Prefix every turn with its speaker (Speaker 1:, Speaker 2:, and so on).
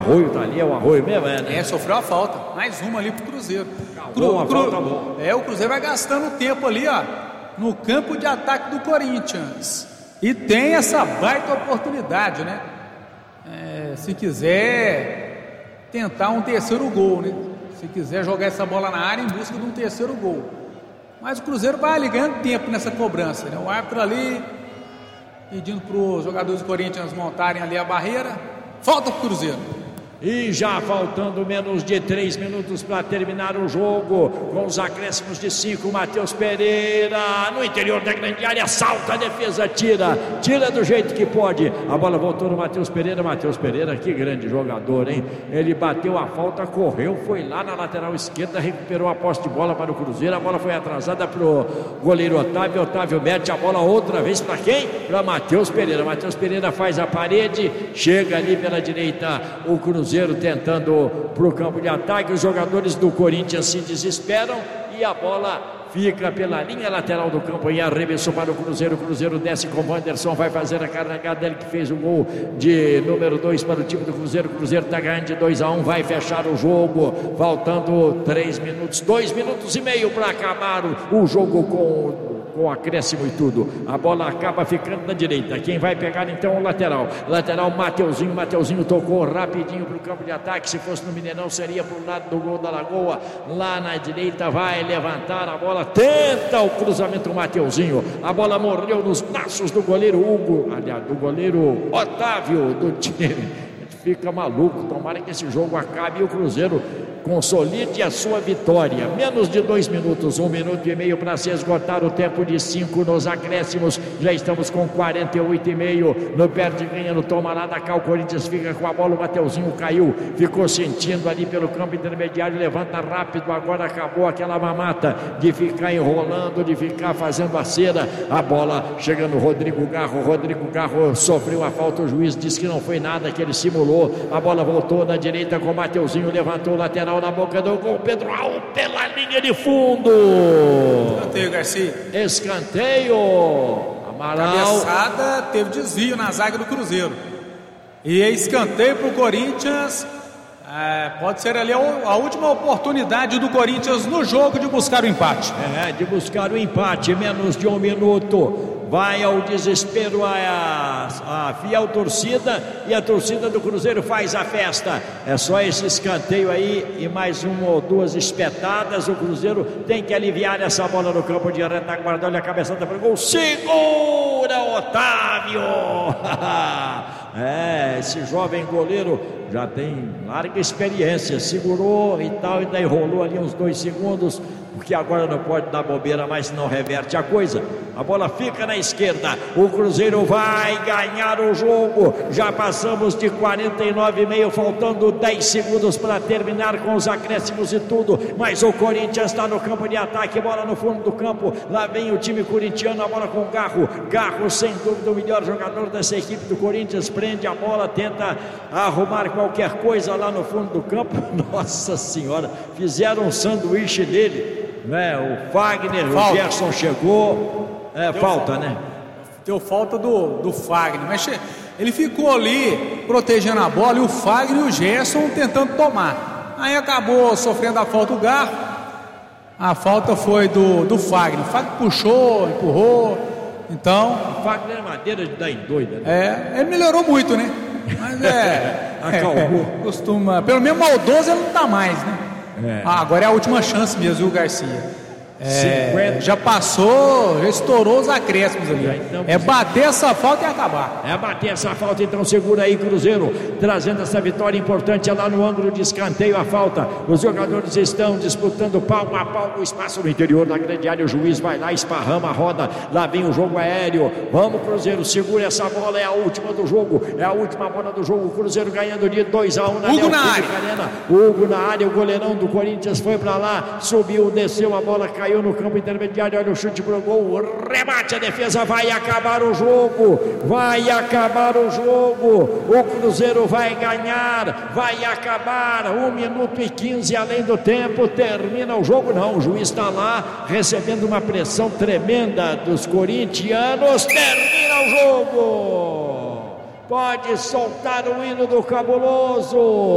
Speaker 1: Arroio tá ali, é o Arroio mesmo, né?
Speaker 2: Sofreu a falta. Mais uma ali pro Cruzeiro.
Speaker 1: Falta boa.
Speaker 2: O Cruzeiro vai gastando tempo ali, ó, no campo de ataque do Corinthians. E tem essa baita oportunidade, né? Se quiser tentar um terceiro gol, né? Se quiser jogar essa bola na área em busca de um terceiro gol. Mas o Cruzeiro vai ali ganhando tempo nessa cobrança, né? O árbitro ali pedindo para os jogadores do Corinthians montarem ali a barreira. Falta pro Cruzeiro.
Speaker 1: E já faltando menos de 3 minutos para terminar o jogo, com os acréscimos de 5, Matheus Pereira no interior da grande área, salta a defesa, tira do jeito que pode, a bola voltou no Matheus Pereira, que grande jogador, hein? Ele bateu a falta, correu, foi lá na lateral esquerda, recuperou a posse de bola para o Cruzeiro, a bola foi atrasada para o goleiro Otávio mete a bola outra vez para quem? Para Matheus Pereira faz a parede, chega ali pela direita o Cruzeiro tentando para o campo de ataque, os jogadores do Corinthians se desesperam e a bola fica pela linha lateral do campo e arremessou para o Cruzeiro desce com o Wanderson, vai fazer a carregada, ele que fez o gol de número 2 para o time do Cruzeiro está ganhando de 2-1, vai fechar o jogo, faltando 3 minutos, 2 minutos e meio para acabar o jogo com acréscimo e tudo, a bola acaba ficando na direita, quem vai pegar então o lateral Mateuzinho tocou rapidinho para o campo de ataque, se fosse no Mineirão seria para o lado do gol da Lagoa, lá na direita vai levantar a bola, tenta o cruzamento Mateuzinho, a bola morreu nos braços do goleiro Hugo, aliás, do goleiro Otávio do time, fica maluco, tomara que esse jogo acabe e o Cruzeiro consolide a sua vitória. Menos de 2 minutos, 1 minuto e meio para se esgotar o tempo de 5 nos acréscimos. Já estamos com 48,5 no perde ganha no toma lá da cá. O Corinthians fica com a bola. O Mateuzinho caiu, ficou sentindo ali pelo campo intermediário. Levanta rápido. Agora acabou aquela mamata de ficar enrolando, de ficar fazendo a cera. A bola chega no Rodrigo Garro sofreu a falta. O juiz disse que não foi nada, que ele simulou. A bola voltou na direita com o Mateuzinho, levantou o lateral na boca do gol, Pedro Raul pela linha de fundo.
Speaker 2: Escanteio, Garcia.
Speaker 1: Escanteio. Amaral.
Speaker 2: Cabeçada, teve desvio na zaga do Cruzeiro. E escanteio para o Corinthians. Pode ser ali a última oportunidade do Corinthians no jogo de buscar o empate.
Speaker 1: De buscar o empate, menos de 1 minuto. Vai ao desespero a fiel torcida e a torcida do Cruzeiro faz a festa. É só esse escanteio aí e mais 1 ou 2 espetadas. O Cruzeiro tem que aliviar essa bola no campo de retaguarda. Olha a cabeçada para o gol. Segura Otávio! Esse jovem goleiro já tem larga experiência. Segurou e tal, e daí rolou ali uns 2 segundos. Porque agora não pode dar bobeira, mas não reverte a coisa. A bola fica na esquerda. O Cruzeiro vai ganhar o jogo. Já passamos de 49,5, faltando 10 segundos para terminar com os acréscimos e tudo. Mas o Corinthians está no campo de ataque, bola no fundo do campo. Lá vem o time corintiano, a bola com o Garro. Garro, sem dúvida, o melhor jogador dessa equipe do Corinthians. Prende a bola, tenta arrumar qualquer coisa lá no fundo do campo. Nossa Senhora, fizeram um sanduíche dele. O Fagner, o Gerson chegou, falta, né?
Speaker 2: Deu falta do Fagner, mas ele ficou ali protegendo a bola e o Fagner e o Gerson tentando tomar. Aí acabou sofrendo a falta o Garro. A falta foi do Fagner. O Fagner puxou, empurrou. Então.
Speaker 1: O Fagner é madeira de dar em doida, né?
Speaker 2: Ele melhorou muito, né? Mas
Speaker 1: acalmou.
Speaker 2: Costuma. Pelo menos maldoso ele não tá mais, né? Agora é a última chance mesmo, viu, Garcia? Já passou, já estourou os acréscimos ali.
Speaker 1: Então,
Speaker 2: bater essa falta e acabar.
Speaker 1: Bater essa falta, então segura aí, Cruzeiro, trazendo essa vitória importante lá no ângulo de escanteio, a falta. Os jogadores estão disputando palmo a palmo o espaço no interior da grande área. O juiz vai lá, esparrama a roda. Lá vem o jogo aéreo. Vamos, Cruzeiro, segura essa bola, é a última do jogo. É a última bola do jogo. O Cruzeiro ganhando de 2-1 na
Speaker 2: Hugo na área.
Speaker 1: Hugo na área, o goleirão do Corinthians foi pra lá, subiu, desceu a bola, caiu no campo intermediário, olha o chute pro gol, remate, a defesa, vai acabar o jogo, o Cruzeiro vai ganhar, vai acabar, 1 minuto e 15 além do tempo, termina o jogo. Não, o juiz está lá recebendo uma pressão tremenda dos corintianos, termina o jogo, pode soltar o hino do Cabuloso.